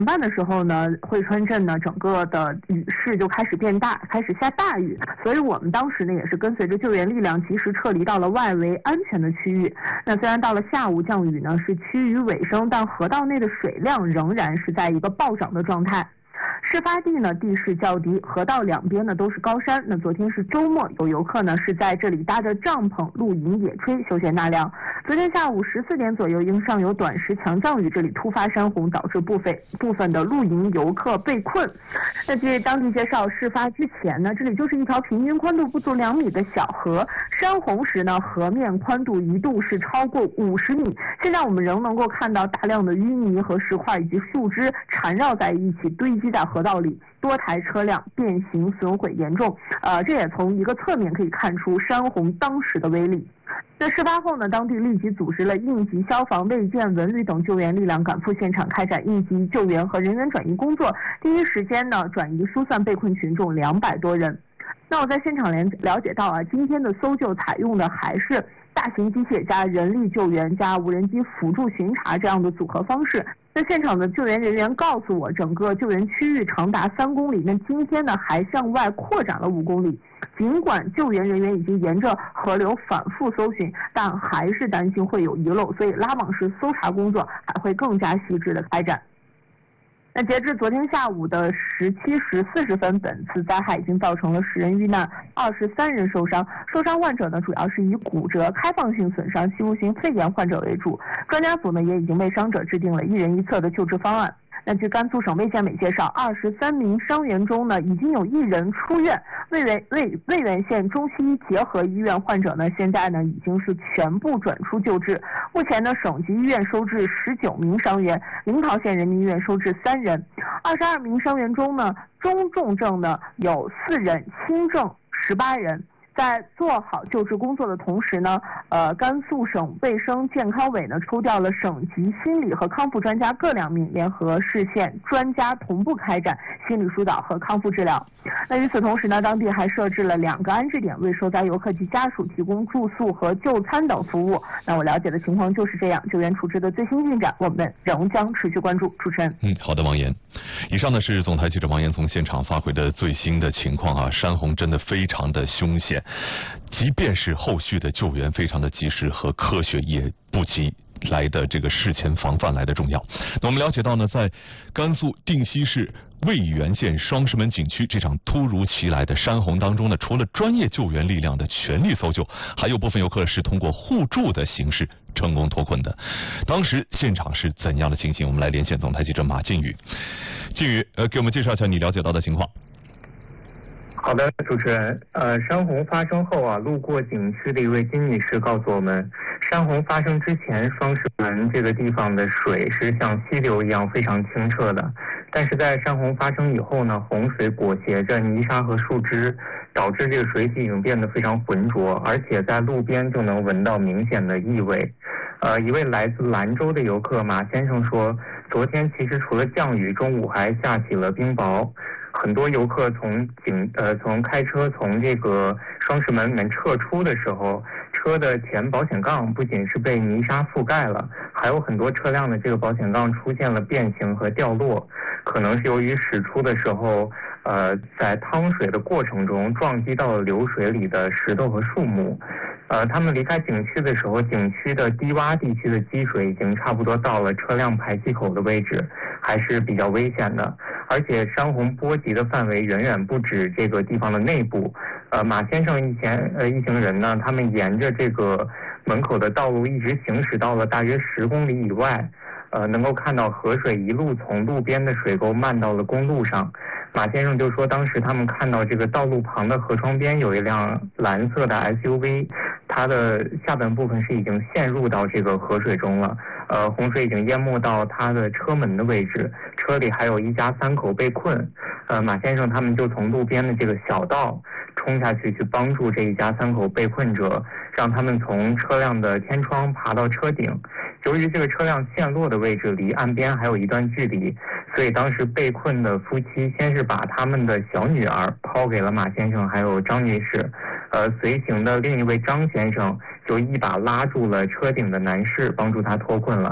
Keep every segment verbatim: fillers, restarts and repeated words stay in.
半的时候呢，惠川镇呢整个的雨势就开始变大，开始下大雨，所以我们当时呢也是跟随着救援力量及时撤离到了外围安全的区域。那虽然到了下午降雨呢是趋于尾声，但河道内的水量仍然是在一个暴涨的状态。事发地呢地势较低，河道两边呢都是高山。那昨天是周末，有游客呢是在这里搭着帐篷露营野炊，休闲纳凉。昨天下午十四点左右，因上有短时强降雨，这里突发山洪，导致部分部分的露营游客被困。那据当地介绍，事发之前呢，这里就是一条平均宽度不足两米的小河，山洪时呢，河面宽度一度是超过五十米。现在我们仍能够看到大量的淤泥和石块以及树枝缠绕在一起，堆积在河道里，多台车辆变形损毁严重。呃，这也从一个侧面可以看出山洪当时的威力。那事发后呢，当地立即组织了应急消防、卫健、文旅等救援力量赶赴现场，开展应急救援和人员转移工作。第一时间呢，转移疏散被困群众两百多人。那我在现场了了解到啊，今天的搜救采用的还是大型机械加人力救援加无人机辅助巡查这样的组合方式。那现场的救援人员告诉我，整个救援区域长达三公里，那今天呢还向外扩展了五公里。尽管救援人员已经沿着河流反复搜寻，但还是担心会有遗漏，所以拉网式搜查工作还会更加细致的开展。那截至昨天下午的十七时四十分，本次灾害已经造成了十人遇难，二十三人受伤。受伤患者呢，主要是以骨折、开放性损伤、吸入性肺炎患者为主。专家组呢，也已经为伤者制定了一人一策的救治方案。那据甘肃省卫健委介绍，二十三名伤员中呢，已经有一人出院。渭源渭渭源县中西医结合医院患者呢，现在呢已经是全部转出救治。目前呢，省级医院收治十九名伤员，临洮县人民医院收治三人。二十二名伤员中呢，中重症呢有四人，轻症十八人。在做好救治工作的同时呢，呃，甘肃省卫生健康委呢抽调了省级心理和康复专家各两名，联合市县专家同步开展心理疏导和康复治疗。那与此同时呢，当地还设置了两个安置点，为受灾游客及家属提供住宿和就餐等服务。那我了解的情况就是这样，救援处置的最新进展，我们仍将持续关注。主持人， 嗯，好的，王岩。以上呢是总台记者王岩从现场发回的最新的情况啊，山洪真的非常的凶险。即便是后续的救援非常的及时和科学，也不及来的这个事前防范来的重要。那我们了解到呢，在甘肃定西市渭源县双石门景区这场突如其来的山洪当中呢，除了专业救援力量的全力搜救，还有部分游客是通过互助的形式成功脱困的。当时现场是怎样的情形？我们来连线总台记者马靖宇。靖宇，呃，给我们介绍一下你了解到的情况。 好的，主持人，呃，山洪发生后啊，路过景区的一位金女士告诉我们，山洪发生之前，双石门这个地方的水是像溪流一样非常清澈的，但是在山洪发生以后呢，洪水裹挟着泥沙和树枝，导致这个水体已经变得非常浑浊，而且在路边就能闻到明显的异味。呃，一位来自兰州的游客马先生说，昨天其实除了降雨，中午还下起了冰雹。很多游客从景呃从开车从这个双石门里面撤出的时候，车的前保险杠不仅是被泥沙覆盖了，还有很多车辆的这个保险杠出现了变形和掉落，可能是由于驶出的时候，呃在趟水的过程中撞击到了流水里的石头和树木。呃，他们离开景区的时候，景区的低洼地区的积水已经差不多到了车辆排气口的位置，还是比较危险的。而且山洪波及的范围远远不止这个地方的内部。呃，马先生一前呃一行人呢，他们沿着这个门口的道路一直行驶到了大约十公里以外，呃，能够看到河水一路从路边的水沟漫到了公路上。马先生就说，当时他们看到这个道路旁的河窗边有一辆蓝色的 S U V， 它的下半部分是已经陷入到这个河水中了，呃，洪水已经淹没到它的车门的位置，车里还有一家三口被困。呃，马先生他们就从路边的这个小道冲下去去帮助这一家三口被困者，让他们从车辆的天窗爬到车顶。由于这个车辆陷落的位置离岸边还有一段距离，所以当时被困的夫妻先是把他们的小女儿抛给了马先生还有张女士，呃，随行的另一位张先生就一把拉住了车顶的男士，帮助他脱困了。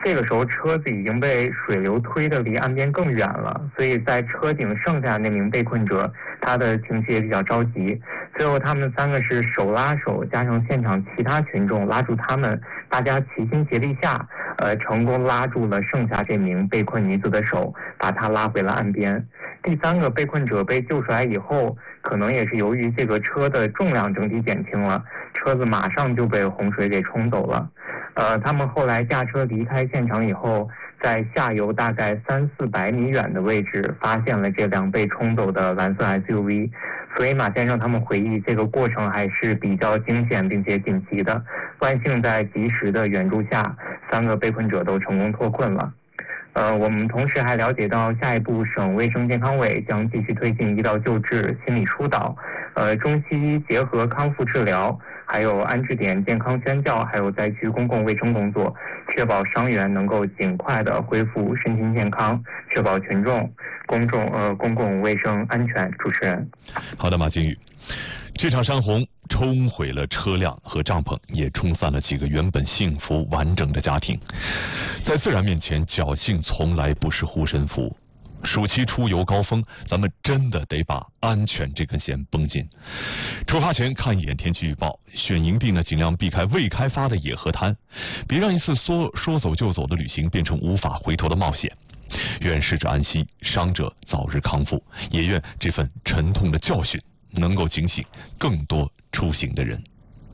这个时候车子已经被水流推得离岸边更远了，所以在车顶剩下那名被困者，他的情绪也比较着急。最后他们三个是手拉手，加上现场其他群众拉住他们，大家齐心协力下，呃，成功拉住了剩下这名被困女子的手，把她拉回了岸边。第三个被困者被救出来以后，可能也是由于这个车的重量整体减轻了，车子马上就被洪水给冲走了。呃，他们后来驾车离开现场以后，在下游大概三四百米远的位置发现了这辆被冲走的蓝色 S U V。所以马先生他们回忆，这个过程还是比较惊险并且紧急的。万幸在及时的援助下，三个被困者都成功脱困了。呃，我们同时还了解到，下一步省卫生健康委将继续推进医疗救治、心理疏导，呃，中西医结合康复治疗，还有安置点健康宣教，还有灾区公共卫生工作，确保伤员能够尽快的恢复身心健康，确保群众、公众呃公共卫生安全。主持人， 好的，马金宇。这场山洪冲毁了车辆和帐篷，也冲散了几个原本幸福完整的家庭。在自然面前，侥幸从来不是护身符。暑期出游高峰，咱们真的得把安全这根弦绷紧。出发前看一眼天气预报，选营地呢尽量避开未开发的野河滩，别让一次说说走就走的旅行变成无法回头的冒险。愿逝者安息，伤者早日康复，也愿这份沉痛的教训能够警醒更多出行的人。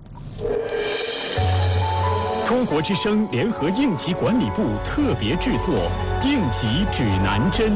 中国之声联合应急管理部特别制作《应急指南针》。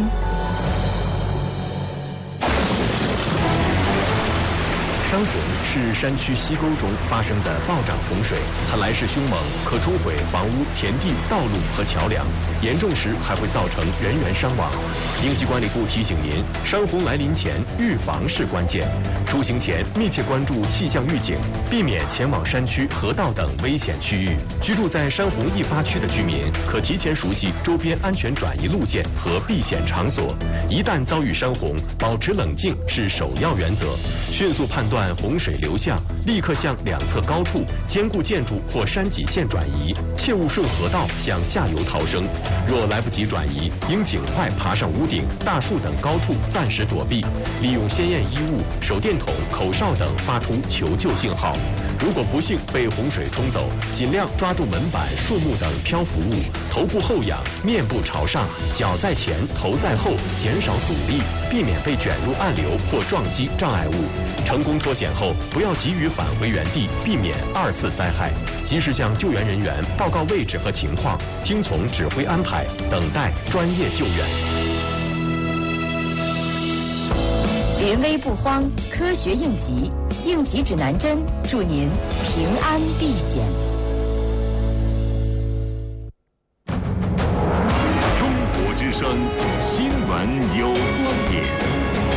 山洪是山区溪沟中发生的暴涨洪水，它来势凶猛，可冲毁房屋、田地、道路和桥梁，严重时还会造成人员伤亡。应急管理部提醒您，山洪来临前预防是关键。出行前密切关注气象预警，避免前往山区、河道等危险区域。居住在山洪易发区的居民，可提前熟悉周边安全转移路线和避险场所。一旦遭遇山洪，保持冷静是首要原则，迅速判断洪水流向，立刻向两侧高处坚固建筑或山脊线转移，切勿顺河道向下游逃生。若来不及转移，应尽快爬上屋顶、大树等高处暂时躲避，利用鲜艳衣物、手电筒、口哨等发出求救信号。如果不幸被洪水冲走，尽量抓住门板、树木等漂浮物，头部后仰，面部朝上，脚在前，头在后，减少阻力，避免被卷入暗流或撞击障碍物。成功脱险后，不要急于返回原地，避免二次灾害。及时向救援人员报告位置和情况，听从指挥安排，等待专业救援。 临危不慌，科学应急，应急指南针，祝您平安避险。 中国之声新闻有观点。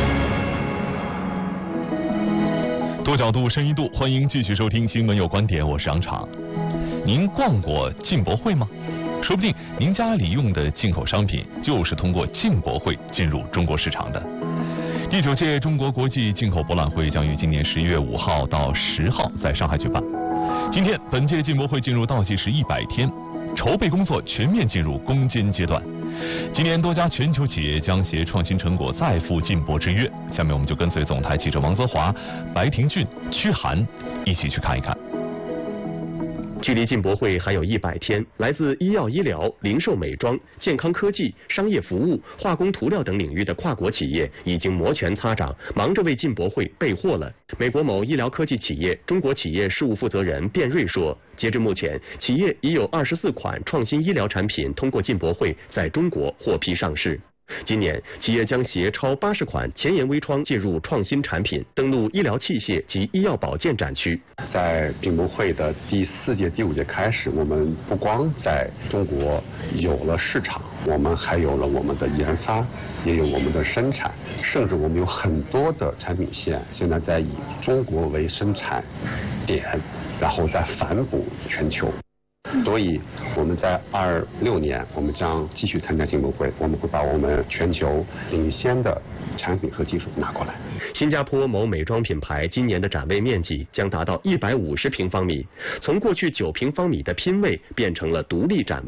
多角度、深一度，欢迎继续收听《新闻有观点》，我是杨昶。您逛过进博会吗？说不定您家里用的进口商品就是通过进博会进入中国市场的。第九届中国国际进口博览会将于今年十一月五号到十号在上海举办。今天，本届进博会进入倒计时一百天，筹备工作全面进入攻坚阶段。今年多家全球企业将携创新成果再赴进博之约。下面我们就跟随总台记者王泽华、白廷俊、屈涵一起去看一看。 距离进博会还有一百天，来自医药医疗、零售美妆、健康科技、商业服务、化工涂料等领域的跨国企业已经摩拳擦掌，忙着为进博会备货了。美国某医疗科技企业中国企业事务负责人卞瑞说，截至目前，企业已有二十四款创新医疗产品通过进博会在中国获批上市。今年，企业将携超八十款前沿微创进入创新产品，登陆医疗器械及医药保健展区。 在进博会的第四届、第五届开始，我们不光在中国有了市场，我们还有了我们的研发，也有我们的生产，甚至我们有很多的产品线现在在以中国为生产点，然后再反哺全球。所以我们在二六年，我们将继续参加进博会，我们会把我们全球领先的产品和技术拿过来。 新加坡某美妆品牌今年的展位面积将达到一百五十平方米，从过去九平方米的拼位变成了独立展位。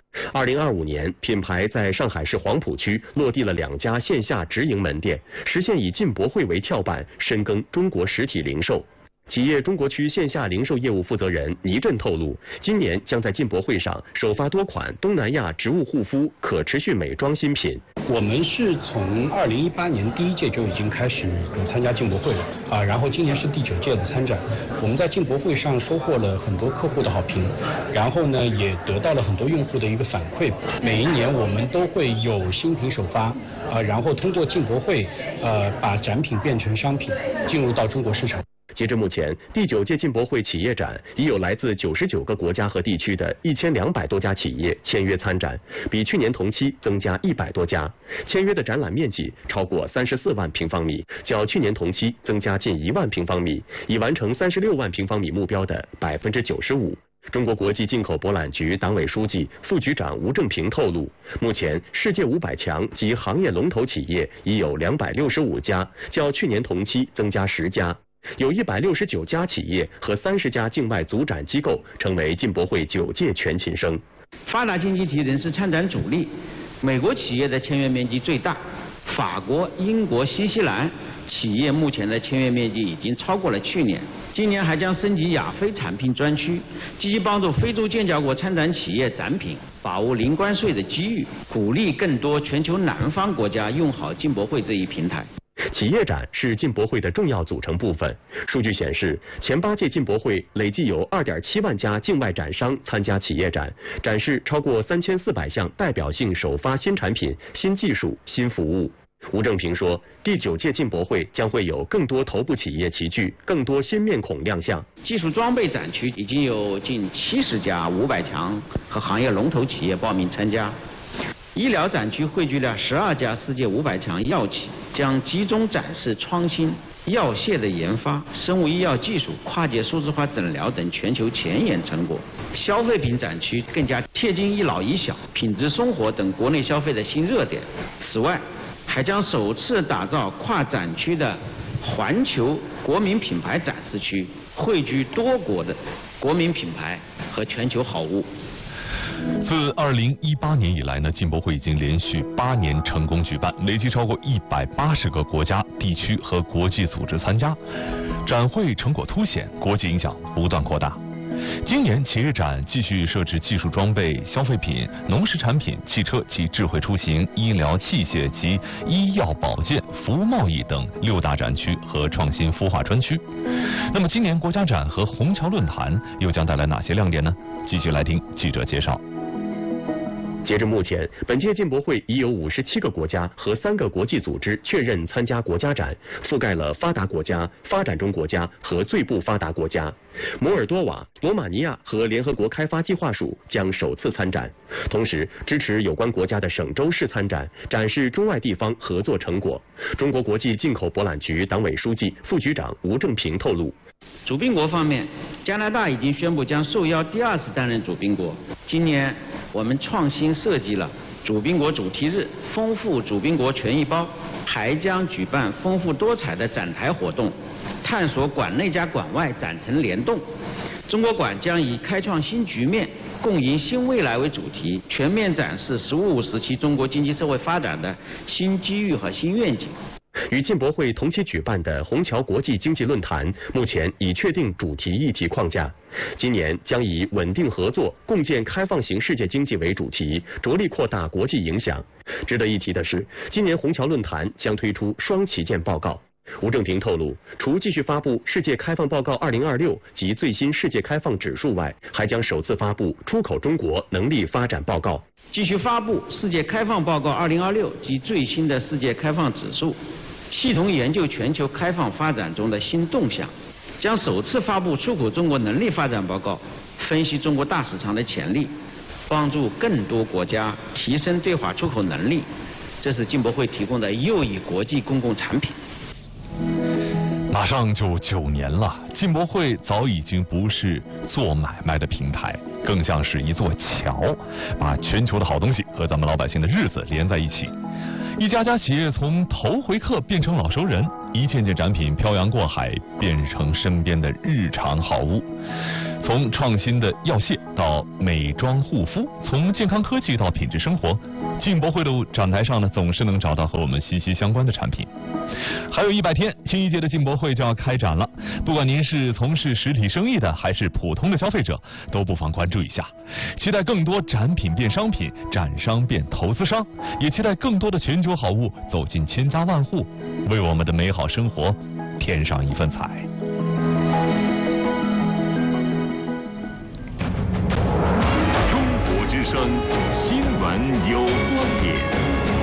二零二五年，品牌在上海市黄浦区落地了两家线下直营门店，实现以进博会为跳板，深耕中国实体零售。企业中国区线下零售业务负责人倪震透露，今年将在进博会上首发多款东南亚植物护肤、可持续美妆新品。 我们是从二零一八年第一届就已经开始参加进博会了啊，然后今年是第九届的参展。我们在进博会上收获了很多客户的好评，然后呢也得到了很多用户的一个反馈。每一年我们都会有新品首发啊，然后通过进博会呃把展品变成商品，进入到中国市场。 截至目前，第九届进博会企业展已有来自九十九个国家和地区的一千两百多家企业签约参展，比去年同期增加一百多家。签约的展览面积超过三十四万平方米，较去年同期增加近一万平方米，已完成三十六万平方米目标的百分之九十五。中国国际进口博览局党委书记、副局长吴正平透露，目前世界五百强及行业龙头企业已有两百六十五家，较去年同期增加十家。有一百六十九家企业和三十家境外组展机构成为进博会九届全勤生。 发达经济体仍是参展主力，美国企业的签约面积最大，法国、英国、新西兰企业目前的签约面积已经超过了去年。今年还将升级亚非产品专区，积极帮助非洲建交国参展企业展品把握零关税的机遇，鼓励更多全球南方国家用好进博会这一平台。 企业展是进博会的重要组成部分。数据显示，前八届进博会累计有 二点七万家境外展商参加企业展，展示超过三千四百项代表性首发新产品、新技术、新服务。吴正平说，第九届进博会将会有更多头部企业齐聚，更多新面孔亮相。 技术装备展区已经有近七十家五百强和行业龙头企业报名参加。医疗展区汇聚了十二家世界五百强药企，将集中展示创新、药械的研发、生物医药技术、跨界数字化诊疗等全球前沿成果。消费品展区更加贴近一老一小、品质生活等国内消费的新热点。此外，还将首次打造跨展区的环球国民品牌展示区，汇聚多国的国民品牌和全球好物。 自二零一八年以来呢，进博会已经连续八年成功举办，累计超过一百八十个国家、地区和国际组织参加，展会成果凸显，国际影响不断扩大。今年企业展继续设置技术装备、消费品、农食产品、汽车及智慧出行、医疗器械及医药保健、服务贸易等六大展区和创新孵化专区。那么今年国家展和虹桥论坛又将带来哪些亮点呢？继续来听记者介绍。 截至目前，本届进博会已有五十七个国家和三个国际组织确认参加国家展，覆盖了发达国家、发展中国家和最不发达国家。摩尔多瓦、罗马尼亚和联合国开发计划署将首次参展，同时支持有关国家的省州市参展，展示中外地方合作成果。中国国际进口博览局党委书记、副局长吴正平透露， 主宾国方面，加拿大已经宣布将受邀第二次担任主宾国。今年我们创新设计了主宾国主题日，丰富主宾国权益包，还将举办丰富多彩的展台活动，探索馆内加馆外展陈联动。中国馆将以开创新局面、共赢新未来为主题，全面展示“十五五”时期中国经济社会发展的新机遇和新愿景。 与进博会同期举办的虹桥国际经济论坛，目前已确定主题议题框架。今年将以稳定合作、共建开放型世界经济为主题，着力扩大国际影响。值得一提的是，今年虹桥论坛将推出双旗舰报告。吴正平透露，除继续发布《世界开放报告二零二六》及最新世界开放指数外，还将首次发布出口中国能力发展报告。 继续发布《世界开放报告二零二六》及最新的世界开放指数，系统研究全球开放发展中的新动向，将首次发布出口中国能力发展报告，分析中国大市场的潜力，帮助更多国家提升对华出口能力。这是进博会提供的又一国际公共产品。 马上就九年了，进博会早已经不是做买卖的平台，更像是一座桥，把全球的好东西和咱们老百姓的日子连在一起。一家家企业从头回客变成老熟人，一件件展品漂洋过海，变成身边的日常好物。 从创新的药械到美妆护肤，从健康科技到品质生活，进博会的展台上呢，总是能找到和我们息息相关的产品。还有一百天，新一届的进博会就要开展了。不管您是从事实体生意的，还是普通的消费者，都不妨关注一下。期待更多展品变商品，展商变投资商，也期待更多的全球好物走进千家万户，为我们的美好生活添上一份彩。 中国之声新闻有观点。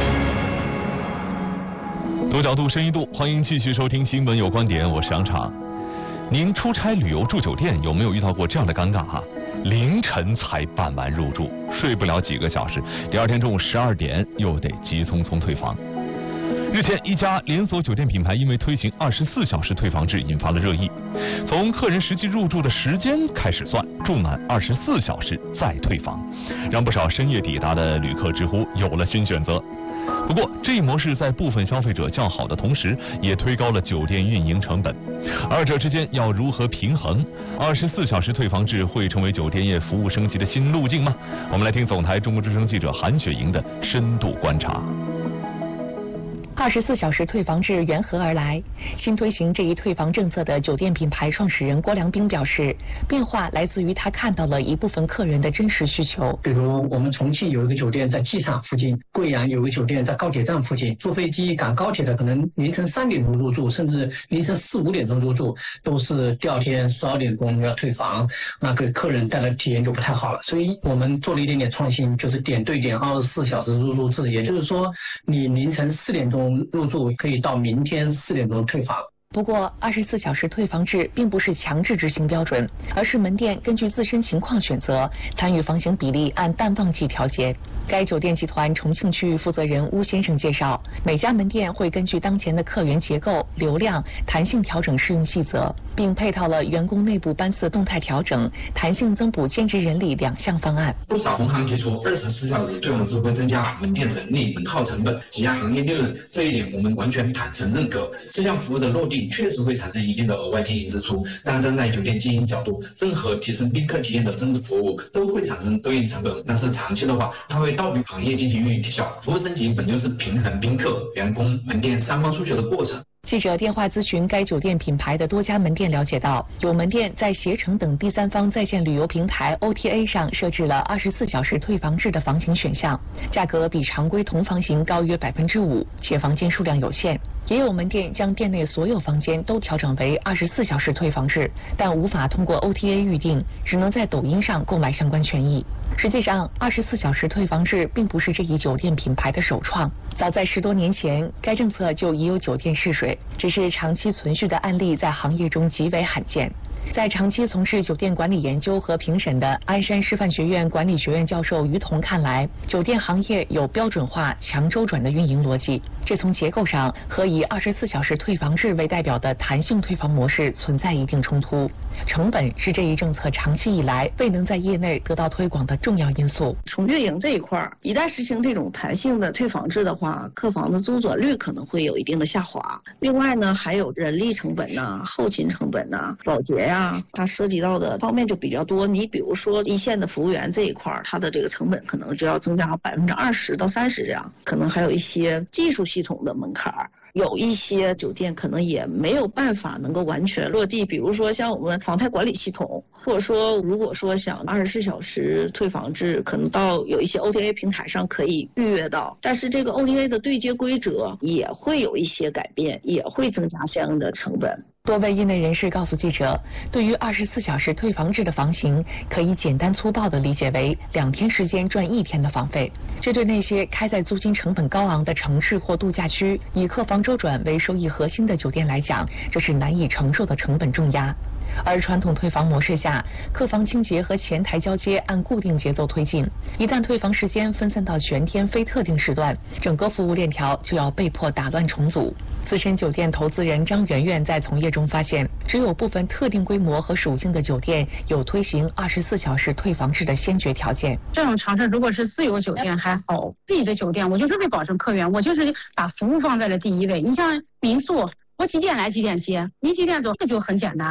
多角度、深一度，欢迎继续收听新闻有观点，我是杨畅。您出差旅游住酒店有没有遇到过这样的尴尬哈？凌晨才办完入住，睡不了几个小时，第二天中午十二点又得急匆匆退房。日前，一家连锁酒店品牌因为推行二十四小时退房制引发了热议。从客人实际入住的时间开始算，住满二十四小时再退房，让不少深夜抵达的旅客直呼有了新选择。不过，这一模式在部分消费者叫好的同时，也推高了酒店运营成本。二者之间要如何平衡？二十四小时退房制会成为酒店业服务升级的新路径吗？我们来听总台中国之声记者韩雪莹的深度观察。 二十四小时退房制缘何而来？新推行这一退房政策的酒店品牌创始人郭良斌表示，变化来自于他看到了一部分客人的真实需求。 比如我们重庆有一个酒店在机场附近，贵阳有个酒店在高铁站附近，坐飞机赶高铁的可能凌晨三点钟入住，甚至凌晨四五点钟入住，都是第二天十二点钟要退房，那给客人带来的体验就不太好了。所以我们做了一点点创新，就是点对点二十四小时入住制，也就是说你凌晨四点钟入住可以到明天四点钟退房。 不过，二十四小时退房制并不是强制执行标准，而是门店根据自身情况选择，参与房型比例按淡旺季调节。该酒店集团重庆区域负责人邬先生介绍，每家门店会根据当前的客源结构、流量，弹性调整适用细则，并配套了员工内部班次动态调整、弹性增补兼职人力两项方案。 不少同行提出，二十四小时退房制会增加门店人力、门号成本，挤压行业利润，这一点我们完全坦诚认可。这项服务的落地确实会产生一定的额外经营支出，但站在酒店经营角度，任何提升宾客体验的增值服务都会产生对应成本，但是长期的话，它会倒逼行业进行运营提效。服务升级本就是平衡宾客、员工、门店三方诉求的过程。 记者电话咨询该酒店品牌的多家门店了解到，有门店在携程等第三方在线旅游平台 O T A 上设置了二十四小时退房制的房型选项，价格比常规同房型高约百分之五，且房间数量有限。也有门店将店内所有房间都调整为二十四小时退房制，但无法通过 O T A 预订，只能在抖音上购买相关权益。实际上，二十四小时退房制并不是这一酒店品牌的首创，早在十多年前，该政策就已有酒店试水，只是长期存续的案例在行业中极为罕见。在长期从事酒店管理研究和评审的鞍山师范学院管理学院教授于彤看来，酒店行业有标准化、强周转的运营逻辑，这从结构上和以二十四小时退房制为代表的弹性退房模式存在一定冲突。成本是这一政策长期以来未能在业内得到推广的重要因素。 从运营这一块，一旦实行这种弹性的退房制的话，客房的周转率可能会有一定的下滑。另外呢，还有人力成本呐、啊、后勤成本呐、啊、保洁呀、啊，它涉及到的方面就比较多。你比如说一线的服务员这一块，它的这个成本可能就要增加百分之二十到三十这样，可能还有一些技术系统的门槛。有一些酒店可能也没有办法能够完全落地，比如说像我们房贷管理系统，或者说如果说想二十四小时退房制，可能到有一些 O T A 平台上可以预约到，但是这个 O T A 的对接规则也会有一些改变，也会增加相应的成本。 多位业内人士告诉记者，对于二十四小时退房制的房型，可以简单粗暴地理解为两天时间赚一天的房费。这对那些开在租金成本高昂的城市或度假区，以客房周转为收益核心的酒店来讲，这是难以承受的成本重压。而传统退房模式下，客房清洁和前台交接按固定节奏推进，一旦退房时间分散到全天非特定时段，整个服务链条就要被迫打乱重组。资深酒店投资人张媛媛在从业中发现，只有部分特定规模和属性的酒店有推行二十四小时退房制的先决条件。 这种城市如果是自有酒店还好，自己的酒店我就是为保证客源，我就是把服务放在了第一位。你像民宿，我几点来几点接，你几点走，这就很简单了。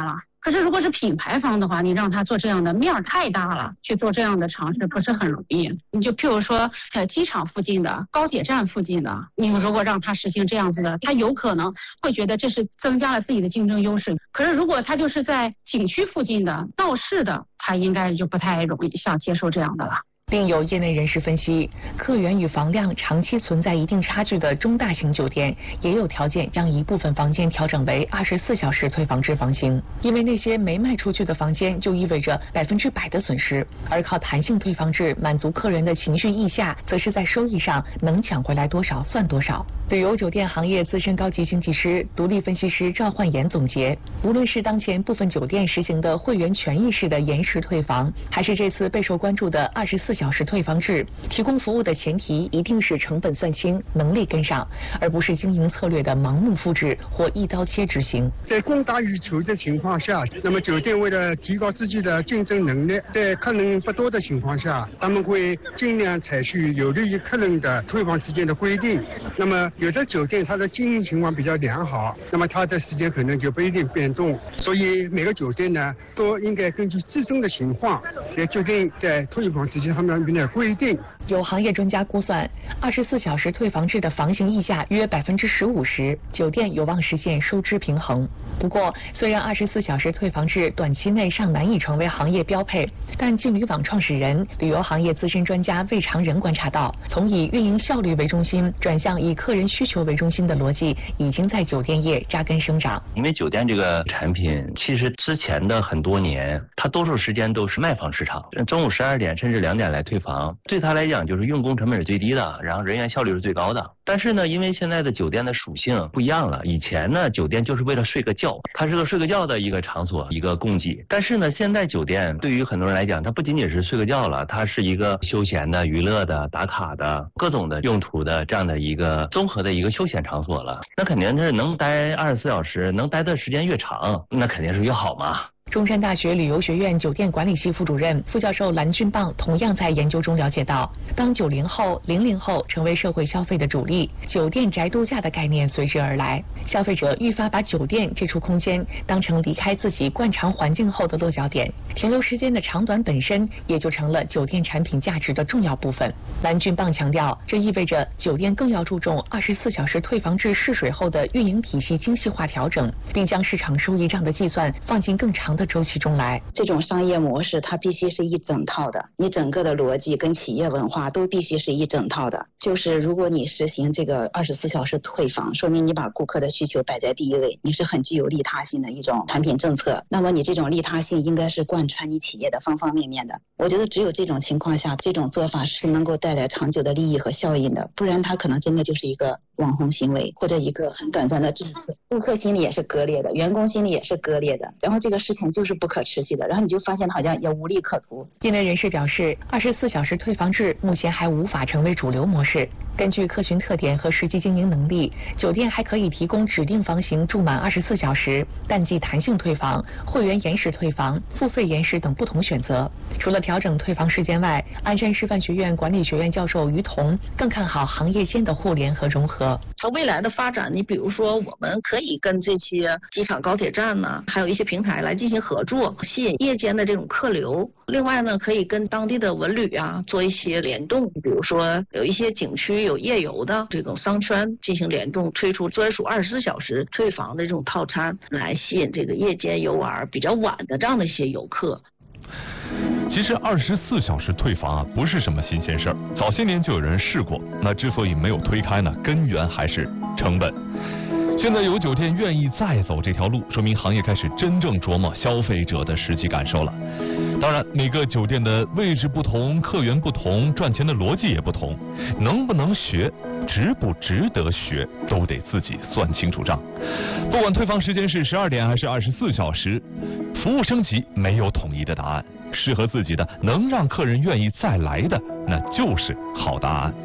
可是如果是品牌方的话，你让他做这样的面儿太大了，去做这样的尝试不是很容易。你就譬如说，呃，机场附近的、高铁站附近的，你如果让他实行这样子的，他有可能会觉得这是增加了自己的竞争优势。可是如果他就是在景区附近的、闹市的，他应该就不太容易想接受这样的了。 另有业内人士分析，客源与房量长期存在一定差距的中大型酒店，也有条件将一部分房间调整为二十四小时退房制房型。因为那些没卖出去的房间，就意味着百分之百的损失，而靠弹性退房制满足客人的情绪溢价，则是在收益上能抢回来多少算多少。旅游酒店行业资深高级经济师、独立分析师赵焕言总结，无论是当前部分酒店实行的会员权益式的延时退房，还是这次备受关注的二十四小时退房制，提供服务的前提一定是成本算清、能力跟上，而不是经营策略的盲目复制或一刀切执行。 在供大于求的情况下，那么酒店为了提高自己的竞争能力，在客人不多的情况下，他们会尽量采取有利于客人的退房时间的规定。那么有的酒店它的经营情况比较良好，那么它的时间可能就不一定变动。所以每个酒店呢，都应该根据自身的情况来决定在退房时间上面的规定。 有行业专家估算，二十四小时退房制的房型溢价约百分之十五时，酒店有望实现收支平衡。不过，虽然二十四小时退房制短期内尚难以成为行业标配，但劲旅网创始人、旅游行业资深专家魏长仁观察到，从以运营效率为中心转向以客人需求为中心的逻辑，已经在酒店业扎根生长。 因为酒店这个产品，其实之前的很多年，它多数时间都是卖方市场，中午十二点甚至两点来退房，对他来讲就是用工成本是最低的，然后人员效率是最高的。但是呢，因为现在的酒店的属性不一样了，以前呢，酒店就是为了睡个觉，它是个睡个觉的一个场所，一个供给。但是呢，现在酒店对于很多人来讲，它不仅仅是睡个觉了，它是一个休闲的、娱乐的、打卡的各种的用途的这样的一个综合的一个休闲场所了。那肯定是能待二十四小时，能待的时间越长，那肯定是越好嘛。 中山大学旅游学院酒店管理系副主任、副教授蓝俊棒同样在研究中了解到，当九零后、零零后成为社会消费的主力，酒店宅度假的概念随之而来，消费者愈发把酒店这处空间当成离开自己惯常环境后的落脚点，停留时间的长短本身也就成了酒店产品价值的重要部分。蓝俊棒强调，这意味着酒店更要注重二十四小时退房制试水后的运营体系精细化调整，并将市场收益账的计算放进更长的周期中来。 这种商业模式它必须是一整套的，你整个的逻辑跟企业文化都必须是一整套的。就是如果你实行这个二十四小时退房，说明你把顾客的需求摆在第一位，你是很具有利他性的一种产品政策。那么你这种利他性应该是贯穿你企业的方方面面的。我觉得只有这种情况下，这种做法是能够带来长久的利益和效应的，不然它可能真的就是一个网红行为，或者一个很短暂的政策。顾客心里也是割裂的，员工心里也是割裂的，然后这个事情就是不可持续的，然后你就发现好像也无利可图。 业内人士表示，二十四小时退房制目前还无法成为主流模式。根据客群特点和实际经营能力，酒店还可以提供指定房型住满二十四小时、淡季弹性退房、会员延时退房、付费延时等不同选择。除了调整退房时间外，鞍山师范学院管理学院教授于彤更看好行业间的互联和融合。 它未来的发展，你比如说我们可以跟这些机场、高铁站呢，还有一些平台来进行合作，吸引夜间的这种客流。另外呢，可以跟当地的文旅啊做一些联动，比如说有一些景区有夜游的这种商圈进行联动，推出专属二十四小时退房的这种套餐，来吸引这个夜间游玩比较晚的这样的一些游客。 其实二十四小时退房啊，不是什么新鲜事儿，早些年就有人试过。那之所以没有推开呢，根源还是成本。现在有酒店愿意再走这条路，说明行业开始真正琢磨消费者的实际感受了。当然，每个酒店的位置不同，客源不同，赚钱的逻辑也不同，能不能学，值不值得学，都得自己算清楚账。不管退房时间是十二点还是二十四小时，服务升级没有统一的答案，适合自己的，能让客人愿意再来的，那就是好答案。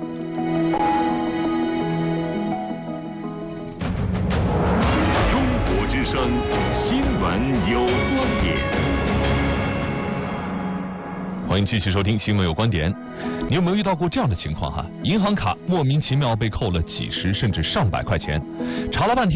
之声新闻有观点， 欢迎继续收听新闻有观点。你有没有遇到过这样的情况哈？银行卡莫名其妙被扣了几十甚至上百块钱，查了半天才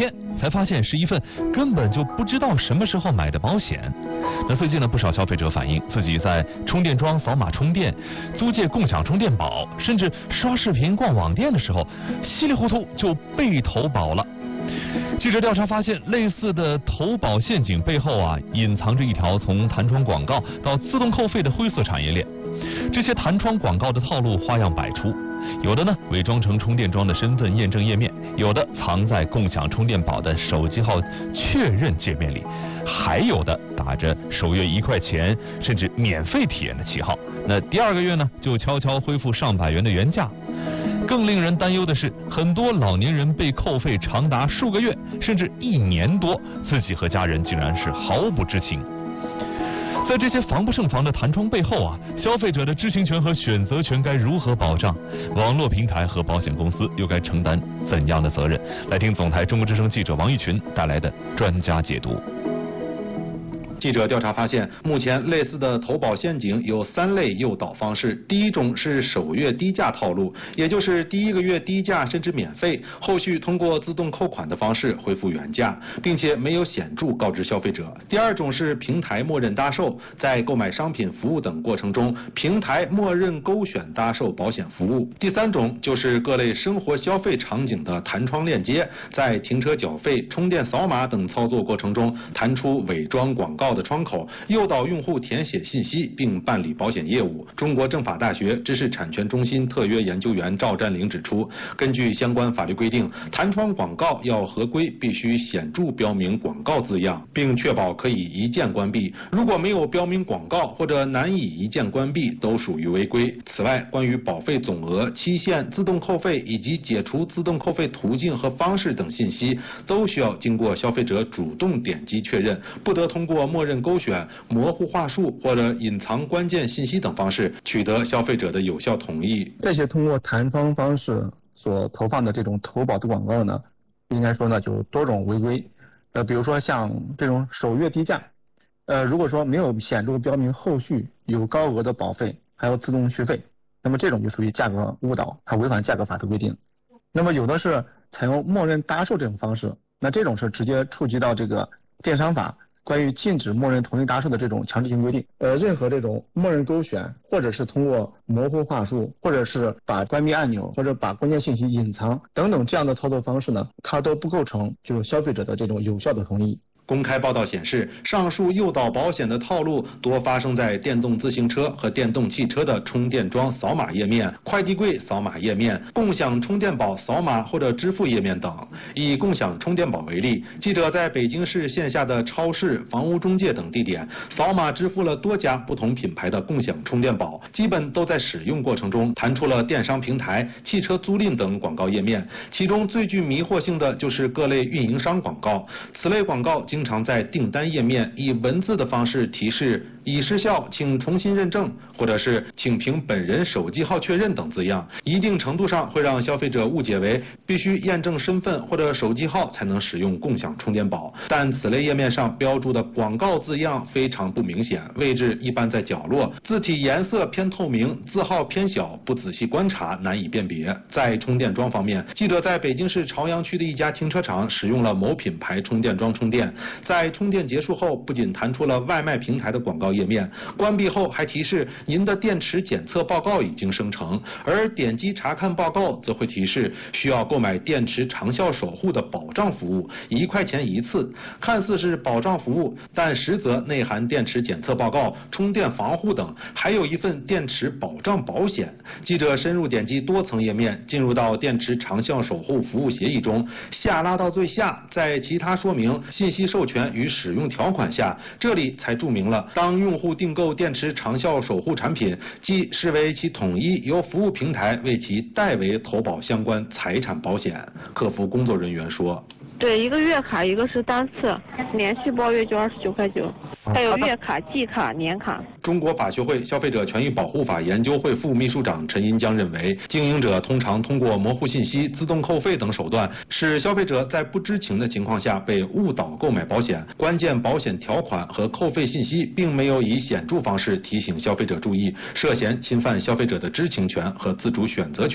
才发现是一份根本就不知道什么时候买的保险。那最近呢，不少消费者反映自己在充电桩扫码充电、租借共享充电宝，甚至刷视频、逛网店的时候，稀里糊涂就被投保了。记者调查发现，类似的投保陷阱背后啊，隐藏着一条从弹窗广告到自动扣费的灰色产业链。这些弹窗广告的套路花样百出，有的呢伪装成充电桩的身份验证页面，有的藏在共享充电宝的手机号确认界面里，还有的打着首月一块钱甚至免费体验的旗号，那第二个月呢就悄悄恢复上百元的原价。更令人担忧的是，很多老年人被扣费长达数个月甚至一年多，自己和家人竟然是毫不知情。在这些防不胜防的弹窗背后啊，消费者的知情权和选择权该如何保障？网络平台和保险公司又该承担怎样的责任？来听总台中国之声记者王玉群带来的专家解读。 记者调查发现，目前类似的投保陷阱有三类诱导方式。第一种是首月低价套路，也就是第一个月低价甚至免费，后续通过自动扣款的方式恢复原价，并且没有显著告知消费者。第二种是平台默认搭售，在购买商品服务等过程中，平台默认勾选搭售保险服务。第三种就是各类生活消费场景的弹窗链接，在停车缴费、充电扫码等操作过程中，弹出伪装广告的窗口，诱导用户填写信息并办理保险业务。中国政法大学知识产权中心特约研究员赵占领指出，根据相关法律规定，弹窗广告要合规，必须显著标明广告字样，并确保可以一键关闭。如果没有标明广告或者难以一键关闭，都属于违规。此外，关于保费总额、期限、自动扣费以及解除自动扣费途径和方式等信息，都需要经过消费者主动点击确认，不得通过默认勾选、模糊话术或者隐藏关键信息等方式取得消费者的有效同意。 这些通过弹窗方式所投放的这种投保的广告呢，应该说呢就多种违规。呃，比如说像这种首月低价，呃，如果说没有显著标明后续有高额的保费还有自动续费，那么这种就属于价格误导，它违反价格法的规定。那么有的是采用默认搭售这种方式，那这种是直接触及到这个电商法关于禁止默认同意搭售的这种强制性规定。呃，任何这种默认勾选，或者是通过模糊话术，或者是把关闭按钮，或者把关键信息隐藏等等这样的操作方式呢，它都不构成就是消费者的这种有效的同意。 公开报道显示，上述诱导保险的套路多发生在电动自行车和电动汽车的充电桩扫码页面、快递柜扫码页面、共享充电宝扫码或者支付页面等。以共享充电宝为例，记者在北京市线下的超市、房屋中介等地点扫码支付了多家不同品牌的共享充电宝，基本都在使用过程中弹出了电商平台、汽车租赁等广告页面。其中最具迷惑性的就是各类运营商广告，此类广告经常在订单页面以文字的方式提示已失效，请重新认证，或者是请凭本人手机号确认等字样，一定程度上会让消费者误解为必须验证身份或者手机号才能使用共享充电宝。但此类页面上标注的广告字样非常不明显，位置一般在角落，字体颜色偏透明，字号偏小，不仔细观察难以辨别。在充电桩方面，记者在北京市朝阳区的一家停车场使用了某品牌充电桩充电，在充电结束后，不仅弹出了外卖平台的广告页面，关闭后还提示您的电池检测报告已经生成，而点击查看报告则会提示需要购买电池长效守护的保障服务，一块钱一次。看似是保障服务，但实则内含电池检测报告、充电防护等，还有一份电池保障保险。记者深入点击多层页面，进入到电池长效守护服务协议中，下拉到最下，在其他说明、信息授权与使用条款下，这里才注明了当用户订购电池长效守护产品，即视为其统一由服务平台为其代为投保相关财产保险。客服工作人员说， 对，一个月卡，一个是单次，连续包月就二十九块九，还有月卡、季卡、年卡。 中国法学会消费者权益保护法研究会副秘书长陈银江认为，经营者通常通过模糊信息、自动扣费等手段，使消费者在不知情的情况下被误导购买保险。关键保险条款和扣费信息并没有以显著方式提醒消费者注意，涉嫌侵犯消费者的知情权和自主选择权。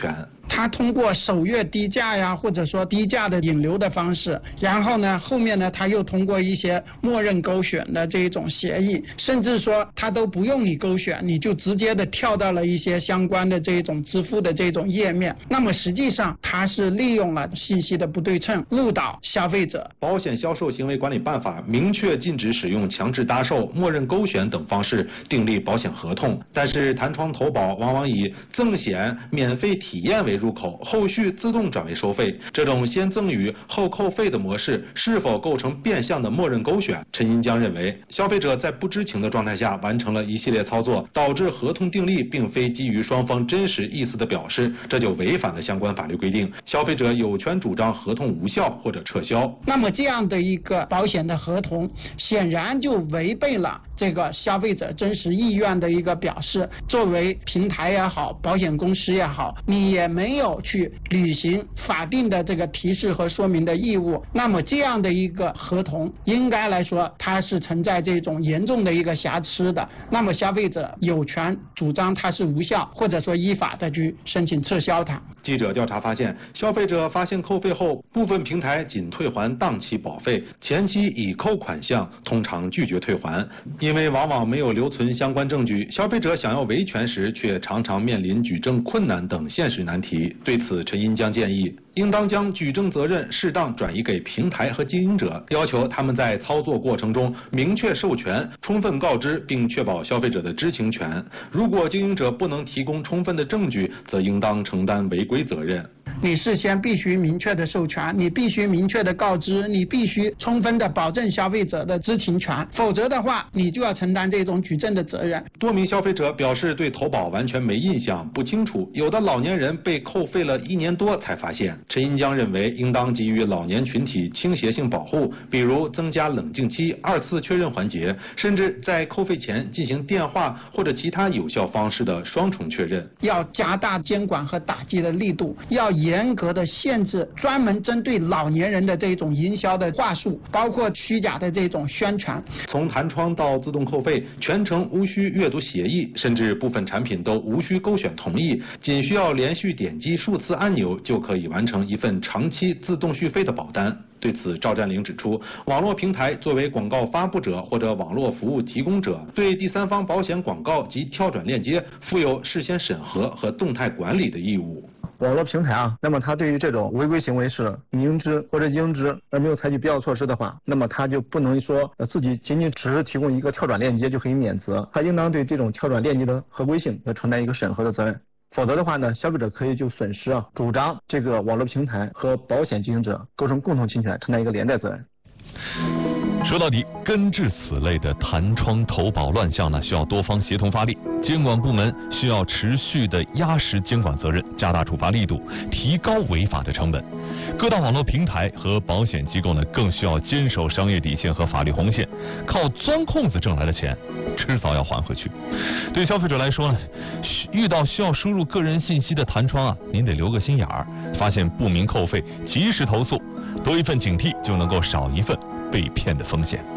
他通过首月低价呀，或者说低价的引流的方式，然后呢，后面呢，他又通过一些默认勾选的这一种协议，甚至说他都不用你勾选，你就直接的跳到了一些相关的这种支付的这种页面。那么实际上，他是利用了信息的不对称，误导消费者。 保险销售行为管理办法明确禁止使用强制搭售、默认勾选等方式订立保险合同，但是弹窗投保往往以赠险、免费体验为入口，后续自动转为收费。这种先赠与后扣费的模式是否构成变相的默认勾选？陈银江认为，消费者在不知情的状态下完成了一系列操作，导致合同订立并非基于双方真实意思的表示，这就违反了相关法律规定。消费者有权主张合同无效或者撤销。 那么这样的一个保险的合同，显然就违背了这个消费者真实意愿的一个表示。作为平台也好，保险公司也好，你也没有去履行法定的这个提示和说明的义务。那么这样的一个合同，应该来说它是存在这种严重的一个瑕疵的。那么消费者有权主张它是无效，或者说依法的去申请撤销它。 记者调查发现，消费者发现扣费后，部分平台仅退还当期保费，前期已扣款项通常拒绝退还，因为往往没有留存相关证据，消费者想要维权时却常常面临举证困难等现实难题。对此，陈银江建议，应当将举证责任适当转移给平台和经营者，要求他们在操作过程中明确授权、充分告知，并确保消费者的知情权。如果经营者不能提供充分的证据，则应当承担违规责任。 你事先必须明确的授权，你必须明确的告知，你必须充分的保证消费者的知情权，否则的话，你就要承担这种举证的责任。 多名消费者表示对投保完全没印象，不清楚，有的老年人被扣费了一年多才发现。陈银江认为，应当给予老年群体倾斜性保护，比如增加冷静期、二次确认环节，甚至在扣费前进行电话或者其他有效方式的双重确认。 要加大监管和打击的力度，要严格的限制专门针对老年人的这种营销的话术，包括虚假的这种宣传。 从弹窗到自动扣费，全程无需阅读协议，甚至部分产品都无需勾选同意，仅需要连续点击数次按钮就可以完成一份长期自动续费的保单。对此，赵占领指出，网络平台作为广告发布者或者网络服务提供者，对第三方保险广告及跳转链接负有事先审核和动态管理的义务。 网络平台啊，那么它对于这种违规行为是明知或者应知而没有采取必要措施的话，那么它就不能说自己仅仅只是提供一个跳转链接就可以免责，它应当对这种跳转链接的合规性要承担一个审核的责任。否则的话呢，消费者可以就损失啊，主张这个网络平台和保险经营者构成共同侵权，承担一个连带责任。 说到底，根治此类的弹窗投保乱象呢，需要多方协同发力，监管部门需要持续的压实监管责任，加大处罚力度，提高违法的成本。各大网络平台和保险机构呢，更需要坚守商业底线和法律红线，靠钻空子挣来的钱，迟早要还回去。对消费者来说呢，遇到需要输入个人信息的弹窗啊，您得留个心眼儿，发现不明扣费，及时投诉，多一份警惕，就能够少一份被骗的风险。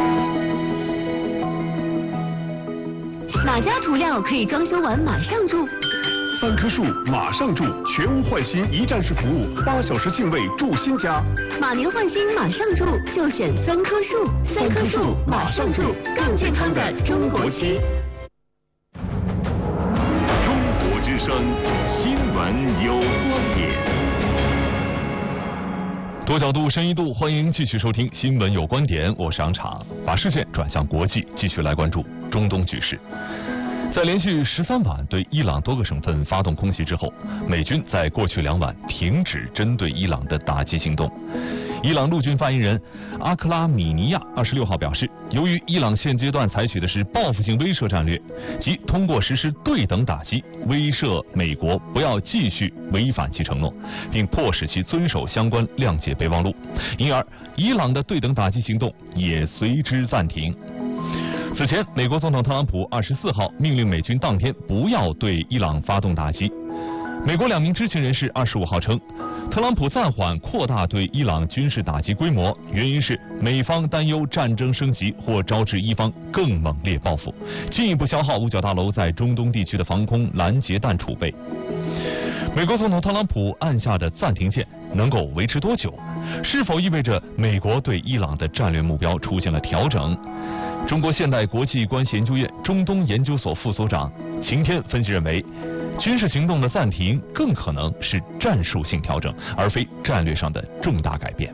哪家涂料可以装修完马上住？ 三棵树马上住，全屋换新一站式服务，八小时净位住新家。 马年换新马上住，就选三棵树。三棵树马上住，更健康的中国区。 中国之声，新闻有观点。 多角度、深一度，欢迎继续收听《新闻有观点》，我是杨昶，把视线转向国际，继续来关注中东局势。在连续十三晚对伊朗多个省份发动空袭之后，美军在过去两晚停止针对伊朗的打击行动。伊朗陆军发言人阿克拉米尼亚二十六号表示，由于伊朗现阶段采取的是报复性威慑战略，即通过实施对等打击威慑美国不要继续违反其承诺，并迫使其遵守相关谅解备忘录，因而伊朗的对等打击行动也随之暂停。此前，美国总统特朗普二十四号命令美军当天不要对伊朗发动打击。美国两名知情人士二十五号称，特朗普暂缓扩大对伊朗军事打击规模，原因是美方担忧战争升级或招致伊方更猛烈报复，进一步消耗五角大楼在中东地区的防空拦截弹储备。 美国总统特朗普按下的暂停键能够维持多久？是否意味着美国对伊朗的战略目标出现了调整？中国现代国际关系研究院中东研究所副所长秦天分析认为，军事行动的暂停更可能是战术性调整，而非战略上的重大改变。